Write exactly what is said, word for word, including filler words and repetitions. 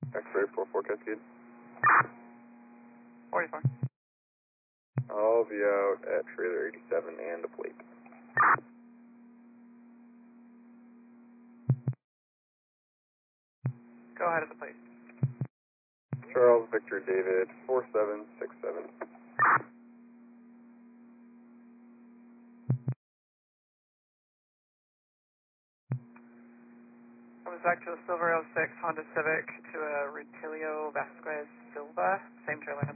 X-ray four four Cascade. forty-four. I'll be out at trailer eighty-seven and a plate. Go ahead at the plate. Charles Victor David four seven six seven. Comes back to a Silver oh six Honda Civic to a Rutilio Vasquez Silva, same trailer.